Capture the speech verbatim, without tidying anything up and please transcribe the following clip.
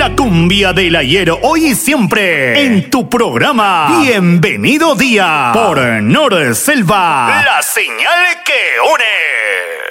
la cumbia del ayer, hoy y siempre, en tu programa Bienvenido Día, por Nor Selva, la señal que une.